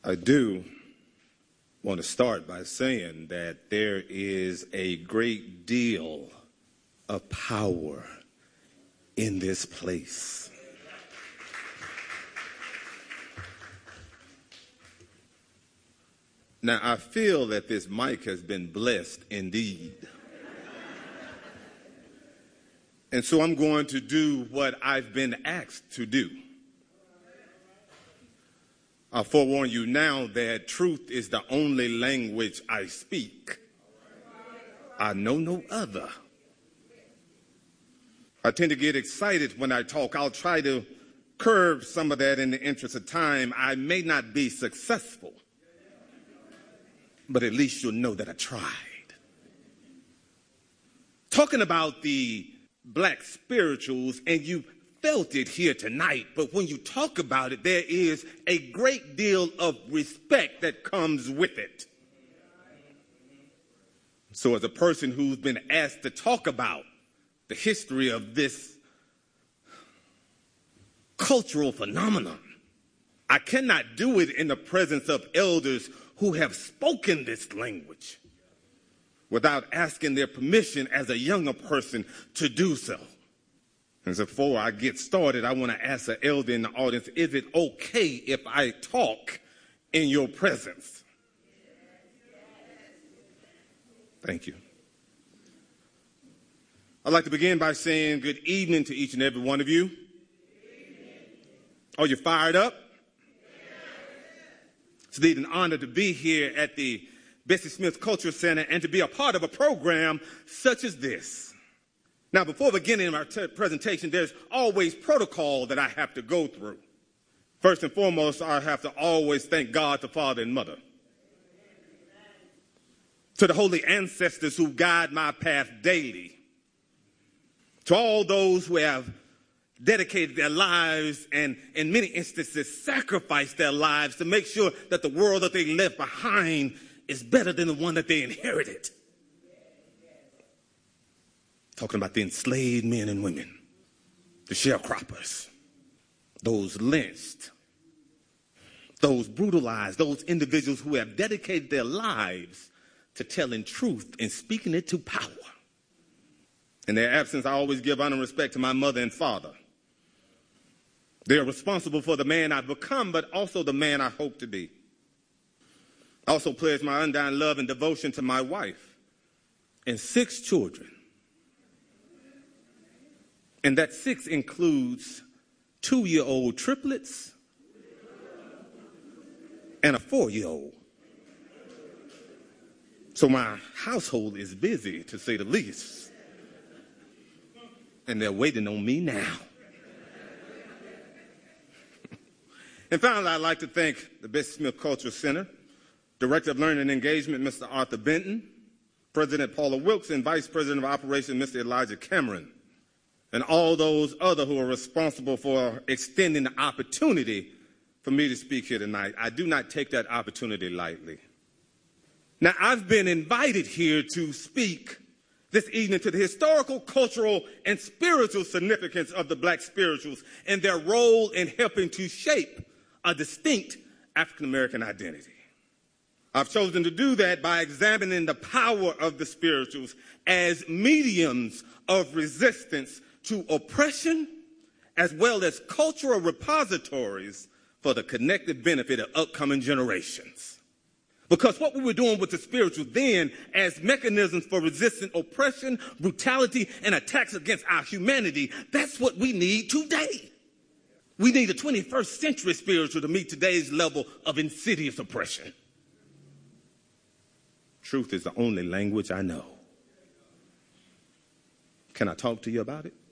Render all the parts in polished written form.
I do want to start by saying that there is a great deal of power in this place. Now, I feel that this mic has been blessed indeed. And so I'm going to do what I've been asked to do. I forewarn you now that truth is the only language I speak. I know no other. I tend to get excited when I talk. I'll try to curb some of that in the interest of time. I may not be successful, but at least you'll know that I tried. Talking about the black spirituals, and you felt it here tonight, but when you talk about it, there is a great deal of respect that comes with it. So as a person who's been asked to talk about the history of this cultural phenomenon, I cannot do it in the presence of elders who have spoken this language without asking their permission as a younger person to do so. And so before I get started, I want to ask the elder in the audience, is it okay if I talk in your presence? Thank you. I'd like to begin by saying good evening to each and every one of you. Are you fired up? It's indeed an honor to be here at the Bessie Smith Cultural Center and to be a part of a program such as this. Now, before beginning our presentation, there's always protocol that I have to go through. First and foremost, I have to always thank God, the Father and Mother. To the holy ancestors who guide my path daily. To all those who have dedicated their lives and in many instances sacrificed their lives to make sure that the world that they left behind is better than the one that they inherited. Talking about the enslaved men and women, the sharecroppers, those lynched, those brutalized, those individuals who have dedicated their lives to telling truth and speaking it to power. In their absence, I always give honor and respect to my mother and father. They are responsible for the man I've become, but also the man I hope to be. I also pledge my undying love and devotion to my wife and 6 children. And that 6 includes 2-year-old triplets and a 4-year-old. So my household is busy, to say the least. And they're waiting on me now. And finally, I'd like to thank the Bessie Smith Cultural Center, Director of Learning and Engagement, Mr. Arthur Benton, President Paula Wilkes, and Vice President of Operations, Mr. Elijah Cameron, and all those other who are responsible for extending the opportunity for me to speak here tonight. I do not take that opportunity lightly. Now, I've been invited here to speak this evening to the historical, cultural, and spiritual significance of the black spirituals and their role in helping to shape a distinct African-American identity. I've chosen to do that by examining the power of the spirituals as mediums of resistance to oppression, as well as cultural repositories for the connected benefit of upcoming generations. Because what we were doing with the spirituals then as mechanisms for resisting oppression, brutality, and attacks against our humanity, that's what we need today. We need a 21st century spiritual to meet today's level of insidious oppression. Truth is the only language I know. Can I talk to you about it?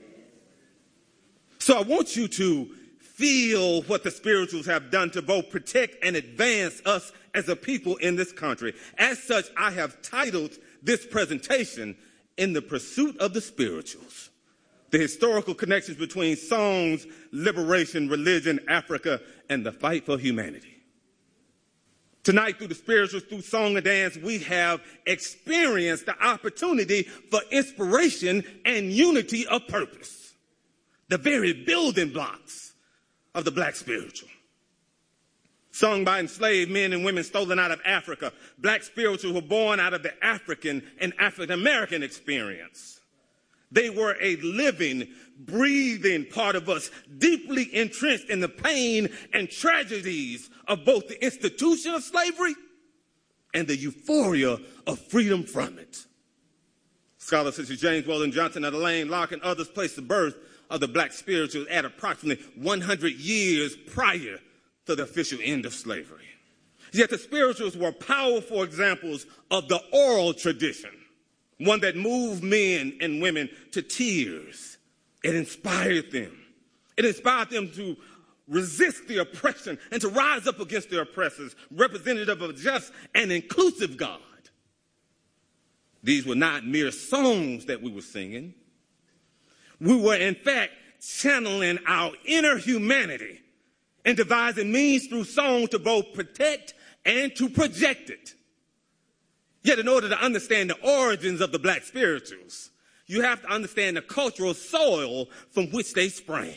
So I want you to feel what the spirituals have done to both protect and advance us as a people in this country. As such, I have titled this presentation, In the Pursuit of the Spirituals, the historical connections between songs, liberation, religion, Africa, and the fight for humanity. Tonight, through the spirituals, through song and dance, we have experienced the opportunity for inspiration and unity of purpose, the very building blocks of the black spiritual. sung by enslaved men and women stolen out of Africa. Black spirituals were born out of the African and African-American experience. They were a living, breathing part of us, deeply entrenched in the pain and tragedies of both the institution of slavery and the euphoria of freedom from it. Scholars such as James Weldon Johnson, Elaine Locke, and others place the birth of the black spirituals at approximately 100 years prior to the official end of slavery. Yet the spirituals were powerful examples of the oral tradition, one that moved men and women to tears. It inspired them. It inspired them to resist the oppression and to rise up against their oppressors, representative of a just and inclusive God. These were not mere songs that we were singing. We were, in fact, channeling our inner humanity and devising means through song to both protect and to project it. Yet in order to understand the origins of the black spirituals, you have to understand the cultural soil from which they sprang.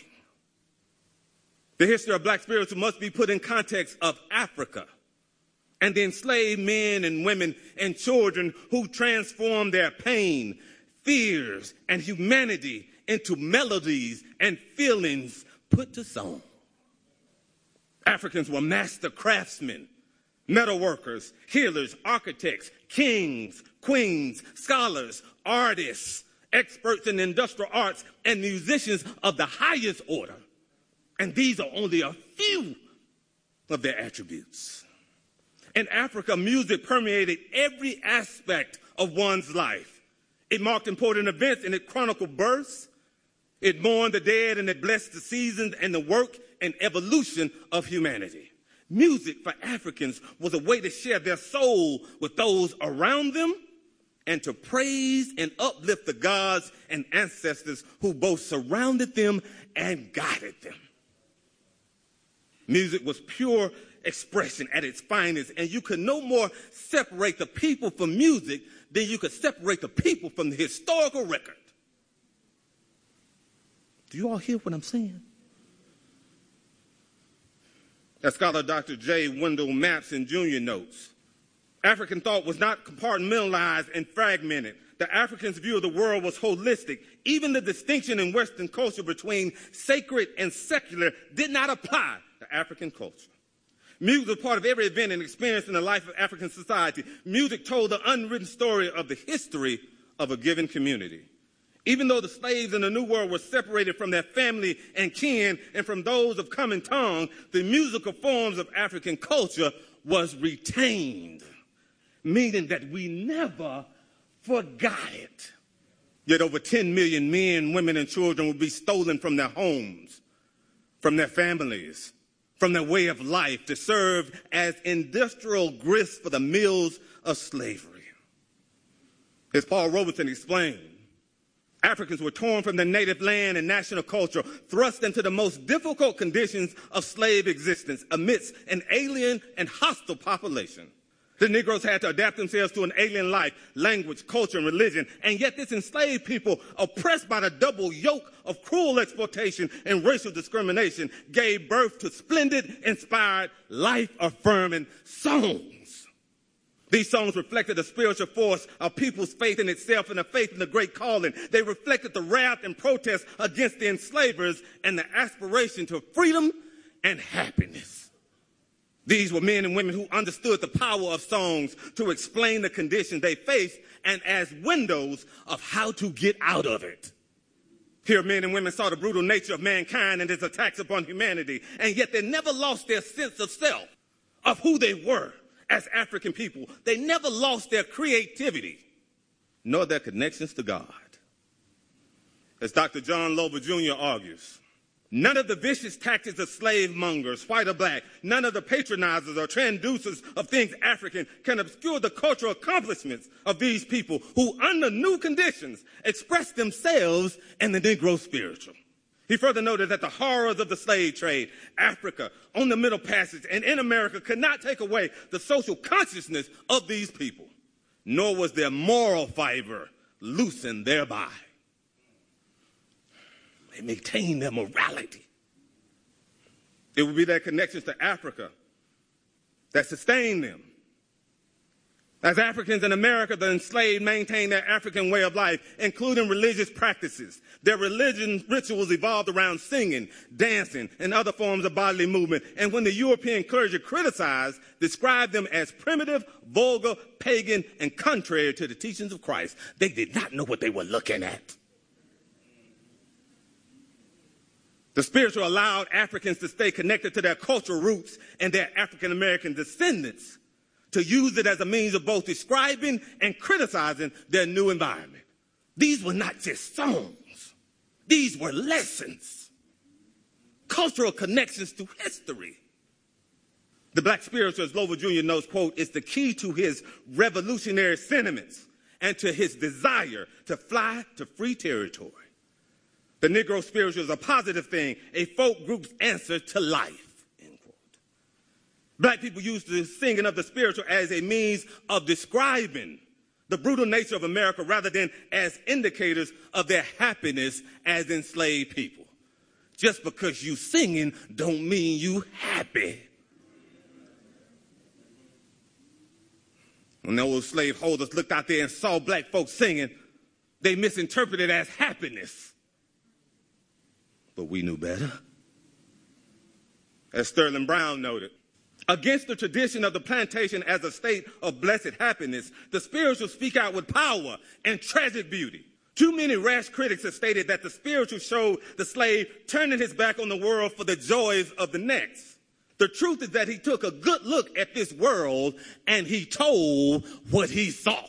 The history of black spirituals must be put in context of Africa and the enslaved men and women and children who transformed their pain, fears, and humanity into melodies and feelings put to song. Africans were master craftsmen, metalworkers, healers, architects, kings, queens, scholars, artists, experts in industrial arts, and musicians of the highest order. And these are only a few of their attributes. In Africa, music permeated every aspect of one's life. It marked important events and it chronicled births. It mourned the dead and it blessed the seasons and the work and evolution of humanity. Music for Africans was a way to share their soul with those around them and to praise and uplift the gods and ancestors who both surrounded them and guided them. Music was pure expression at its finest, and you could no more separate the people from music than you could separate the people from the historical record. Do you all hear what I'm saying? As scholar Dr. J. Wendell Mampson Jr. notes, African thought was not compartmentalized and fragmented. The African's view of the world was holistic. Even the distinction in Western culture between sacred and secular did not apply to African culture. Music was part of every event and experience in the life of African society. Music told the unwritten story of the history of a given community. Even though the slaves in the New World were separated from their family and kin and from those of common tongue, the musical forms of African culture was retained, meaning that we never forgot it. Yet over 10 million men, women, and children would be stolen from their homes, from their families, from their way of life to serve as industrial grist for the mills of slavery. As Paul Robeson explained, Africans were torn from their native land and national culture, thrust into the most difficult conditions of slave existence amidst an alien and hostile population. The Negroes had to adapt themselves to an alien life, language, culture, and religion, and yet this enslaved people, oppressed by the double yoke of cruel exploitation and racial discrimination, gave birth to splendid, inspired, life-affirming songs. These songs reflected the spiritual force of people's faith in itself and the faith in the great calling. They reflected the wrath and protest against the enslavers and the aspiration to freedom and happiness. These were men and women who understood the power of songs to explain the conditions they faced and as windows of how to get out of it. Here, men and women saw the brutal nature of mankind and its attacks upon humanity, and yet they never lost their sense of self, of who they were as African people. They never lost their creativity, nor their connections to God. As Dr. John Lober Jr. argues, none of the vicious tactics of slave mongers, white or black, none of the patronizers or transducers of things African can obscure the cultural accomplishments of these people who, under new conditions, express themselves in the Negro spiritual. He further noted that the horrors of the slave trade, Africa, on the Middle Passage, and in America could not take away the social consciousness of these people, nor was their moral fiber loosened thereby. They maintained their morality. It would be their connections to Africa that sustained them. As Africans in America, the enslaved maintained their African way of life, including religious practices. Their religion rituals evolved around singing, dancing, and other forms of bodily movement. And when the European clergy criticized, described them as primitive, vulgar, pagan, and contrary to the teachings of Christ, they did not know what they were looking at. The spiritual allowed Africans to stay connected to their cultural roots and their African American descendants, to use it as a means of both describing and criticizing their new environment. These were not just songs. These were lessons, cultural connections to history. The black spiritualist Lovell Jr. notes, quote, "It's the key to his revolutionary sentiments and to his desire to fly to free territory. The Negro spiritual is a positive thing, a folk group's answer to life." Black people used the singing of the spiritual as a means of describing the brutal nature of America rather than as indicators of their happiness as enslaved people. Just because you singing don't mean you happy. When those slaveholders looked out there and saw black folks singing, they misinterpreted it as happiness. But we knew better. As Sterling Brown noted, against the tradition of the plantation as a state of blessed happiness, the spirituals speak out with power and tragic beauty. Too many rash critics have stated that the spiritual showed the slave turning his back on the world for the joys of the next. The truth is that he took a good look at this world and he told what he saw.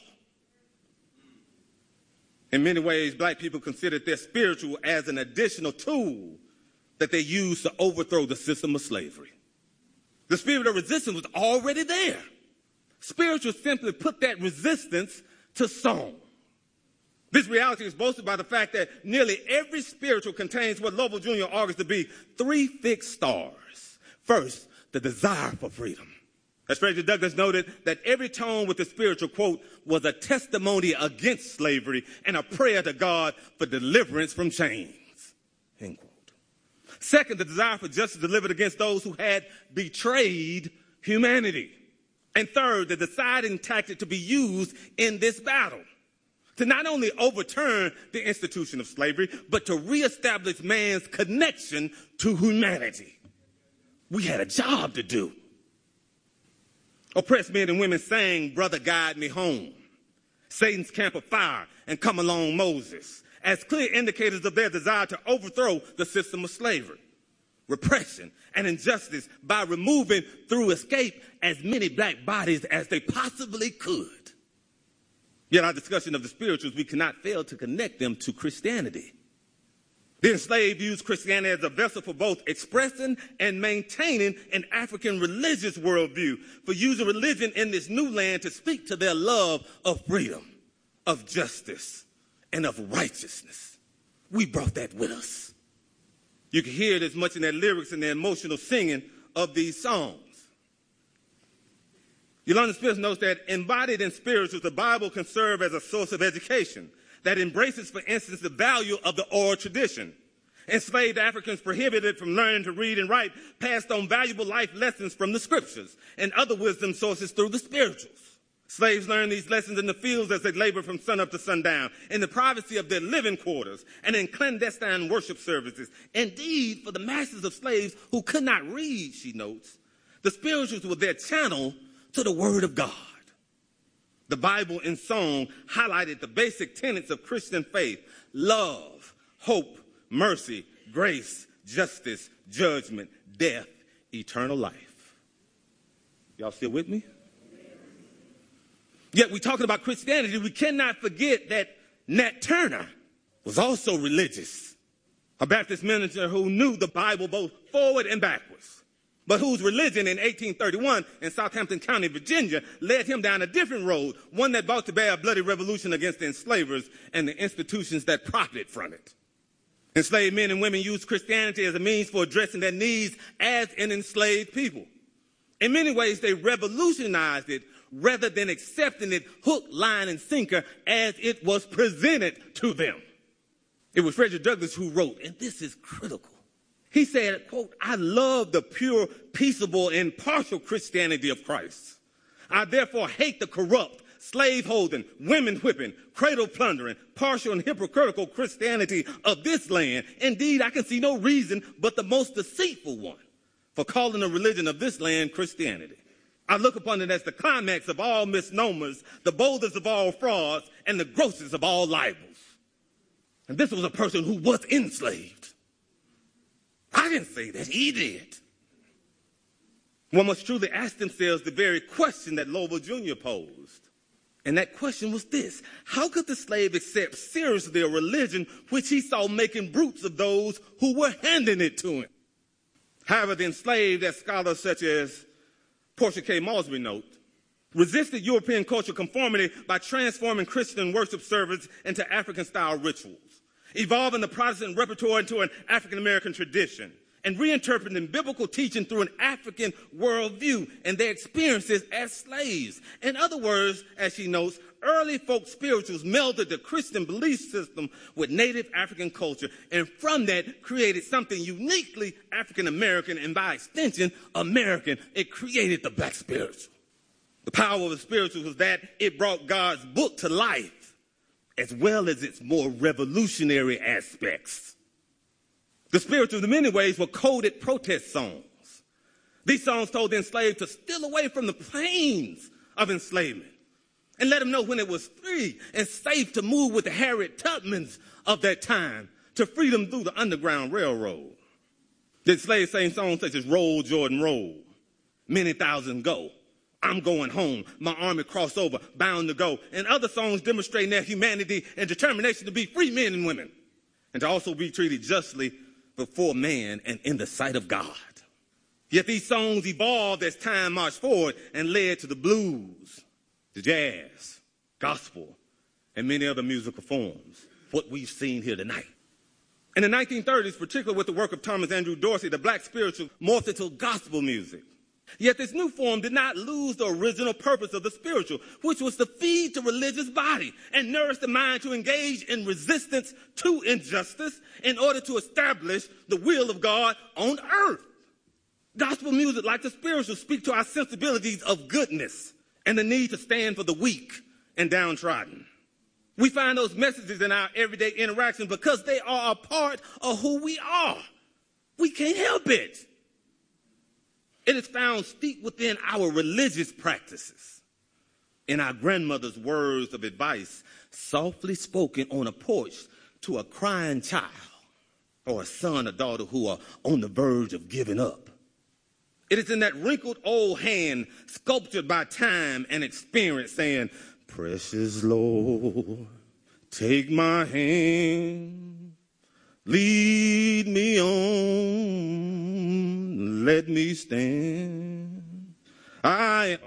In many ways, black people considered their spiritual as an additional tool that they used to overthrow the system of slavery. The spirit of resistance was already there. Spiritual simply put that resistance to song. This reality is boasted by the fact that nearly every spiritual contains what Lovell Jr. argues to be three fixed stars. First, the desire for freedom. As Frederick Douglass noted, that every tone with the spiritual, quote, was a testimony against slavery and a prayer to God for deliverance from chains, end quote. Second, the desire for justice delivered against those who had betrayed humanity. And third, the deciding tactic to be used in this battle, to not only overturn the institution of slavery, but to reestablish man's connection to humanity. We had a job to do. Oppressed men and women sang, "Brother, Guide Me Home," "Satan's Camp of Fire," and "Come Along, Moses," as clear indicators of their desire to overthrow the system of slavery, repression, and injustice by removing, through escape, as many black bodies as they possibly could. Yet our discussion of the spirituals, we cannot fail to connect them to Christianity. The enslaved used Christianity as a vessel for both expressing and maintaining an African religious worldview, for using religion in this new land to speak to their love of freedom, of justice, and of righteousness. We brought that with us. You can hear it as much in their lyrics and their emotional singing of these songs. Yolanda Smith notes that embodied in spirituals, the Bible can serve as a source of education that embraces, for instance, the value of the oral tradition. Enslaved Africans prohibited from learning to read and write passed on valuable life lessons from the scriptures and other wisdom sources through the spirituals. Slaves learned these lessons in the fields as they labored from sunup to sundown, in the privacy of their living quarters, and in clandestine worship services. Indeed, for the masses of slaves who could not read, she notes, the spirituals were their channel to the Word of God. The Bible in song highlighted the basic tenets of Christian faith: love, hope, mercy, grace, justice, judgment, death, eternal life. Y'all still with me? Yet we're talking about Christianity. We cannot forget that Nat Turner was also religious, a Baptist minister who knew the Bible both forward and backwards, but whose religion in 1831 in Southampton County, Virginia, led him down a different road, one that brought to bear a bloody revolution against the enslavers and the institutions that profited from it. Enslaved men and women used Christianity as a means for addressing their needs as an enslaved people. In many ways, they revolutionized it rather than accepting it hook, line, and sinker as it was presented to them. It was Frederick Douglass who wrote, and this is critical, He said, quote, "I love the pure, peaceable, impartial Christianity of Christ. I therefore hate the corrupt, slave-holding, women-whipping, cradle-plundering, partial and hypocritical Christianity of this land. Indeed, I can see no reason but the most deceitful one for calling the religion of this land Christianity. I look upon it as the climax of all misnomers, the boldest of all frauds, and the grossest of all libels." And this was a person who was enslaved. I didn't say that, he did. One must truly ask themselves the very question that Louisville Jr. posed. And that question was this: how could the slave accept seriously a religion which he saw making brutes of those who were handing it to him? However, the enslaved, as scholars such as Portia K. Mosby note, resisted European cultural conformity by transforming Christian worship service into African-style rituals, evolving the Protestant repertoire into an African-American tradition, and reinterpreting biblical teaching through an African worldview and their experiences as slaves. In other words, as she notes, early folk spirituals melded the Christian belief system with native African culture, and from that created something uniquely African-American and by extension American. It created the black spiritual. The power of the spiritual was that it brought God's book to life, as well as its more revolutionary aspects. The spirituals, in many ways, were coded protest songs. These songs told the enslaved to steal away from the pains of enslavement and let them know when it was free and safe to move with the Harriet Tubmans of that time to freedom through the Underground Railroad. The enslaved sang songs such as "Roll, Jordan, Roll," "Many Thousand Go," "I'm Going Home," "My Army Crossed Over," "Bound to Go," and other songs demonstrating their humanity and determination to be free men and women and to also be treated justly before man and in the sight of God. Yet these songs evolved as time marched forward and led to the blues, the jazz, gospel, and many other musical forms, what we've seen here tonight. In the 1930s, particularly with the work of Thomas Andrew Dorsey, the black spiritual morphed into gospel music. Yet this new form did not lose the original purpose of the spiritual, which was to feed the religious body and nourish the mind to engage in resistance to injustice in order to establish the will of God on earth. Gospel music, like the spiritual, speak to our sensibilities of goodness and the need to stand for the weak and downtrodden. We find those messages in our everyday interactions because they are a part of who we are. We can't help it. It is found steeped within our religious practices, in our grandmother's words of advice, softly spoken on a porch to a crying child or a son or daughter who are on the verge of giving up. It is in that wrinkled old hand sculptured by time and experience saying, "Precious Lord, take my hand, lead me on, let me stand. Okay.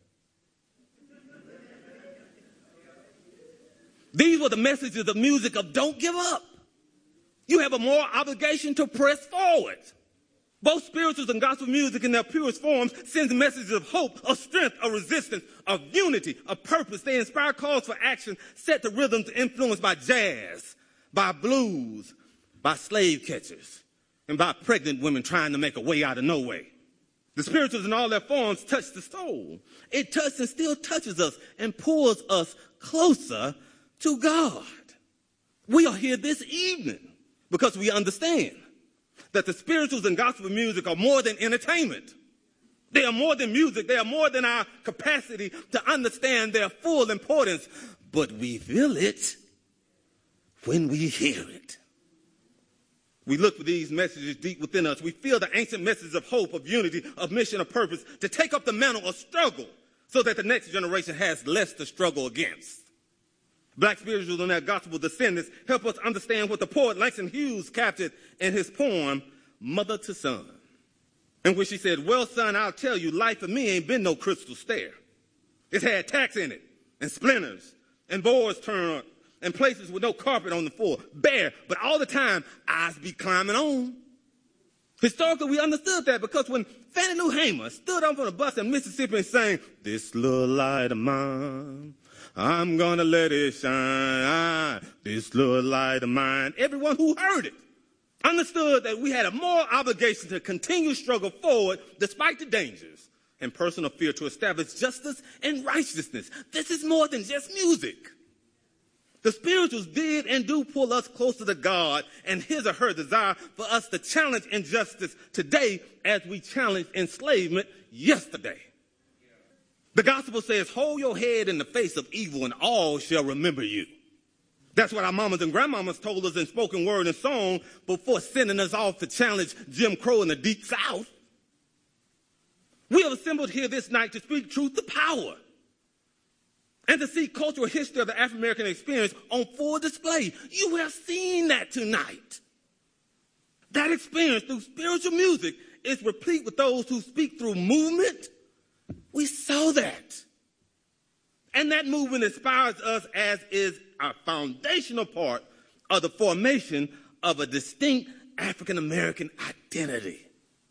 These were the messages of music of don't give up. You have a moral obligation to press forward. Both spirituals and gospel music in their purest forms sends messages of hope, of strength, of resistance, of unity, of purpose. They inspire calls for action, set the rhythms influenced by jazz, by blues, by slave catchers, and by pregnant women trying to make a way out of no way. The spirituals in all their forms touch the soul. It touched and still touches us and pulls us closer to God. We are here this evening because we understand that the spirituals and gospel music are more than entertainment. They are more than music. They are more than our capacity to understand their full importance. But we feel it when we hear it. We look for these messages deep within us. We feel the ancient messages of hope, of unity, of mission, of purpose, to take up the mantle of struggle so that the next generation has less to struggle against. Black spirituals and their gospel descendants help us understand what the poet Langston Hughes captured in his poem, Mother to Son, in which he said, "Well, son, I'll tell you, life for me ain't been no crystal stair. It's had tacks in it, and splinters, and boards turned, and places with no carpet on the floor, bare, but all the time, eyes be climbing on." Historically, we understood that because when Fannie Lou Hamer stood up on a bus in Mississippi and sang, "This little light of mine, I'm gonna let it shine, this little light of mine," everyone who heard it understood that we had a moral obligation to continue struggle forward despite the dangers and personal fear to establish justice and righteousness. This is more than just music. The spirituals did and do pull us closer to God and his or her desire for us to challenge injustice today as we challenged enslavement yesterday. The gospel says, hold your head in the face of evil and all shall remember you. That's what our mamas and grandmamas told us in spoken word and song before sending us off to challenge Jim Crow in the Deep South. We have assembled here this night to speak truth to power and to see cultural history of the African American experience on full display. You have seen that tonight. That experience through spiritual music is replete with those who speak through movement. We saw that. And that movement inspires us, as is our foundational part of the formation of a distinct African American identity.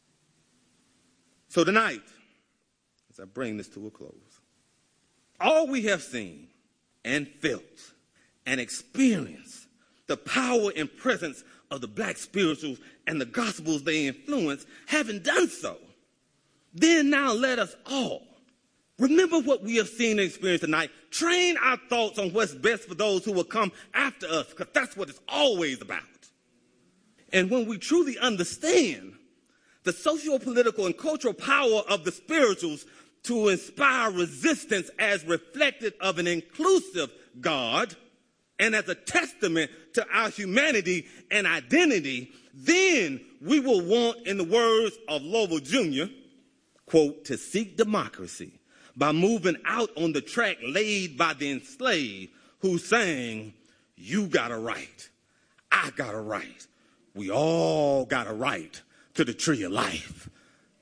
So tonight, as I bring this to a close, all we have seen and felt and experienced the power and presence of the black spirituals and the gospels they influence, having done so, then now let us all remember what we have seen and experienced tonight. Train our thoughts on what's best for those who will come after us, because that's what it's always about. And when we truly understand the socio-political and cultural power of the spirituals to inspire resistance as reflected of an inclusive God and as a testament to our humanity and identity, then we will want, in the words of Lovell Jr., quote, to seek democracy by moving out on the track laid by the enslaved who sang, you got a right, I got a right, we all got a right to the tree of life.